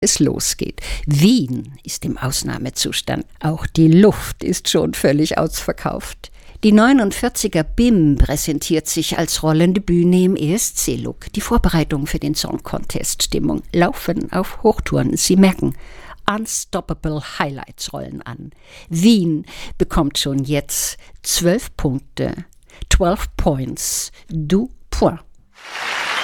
es losgeht. Wien ist im Ausnahmezustand. Auch die Luft ist schon völlig ausverkauft. Die 49er BIM präsentiert sich als rollende Bühne im ESC-Look. Die Vorbereitungen für den Song Contest-Stimmung laufen auf Hochtouren. Sie merken, Unstoppable Highlights rollen an. Wien bekommt schon jetzt 12 Punkte, 12 Points, du point.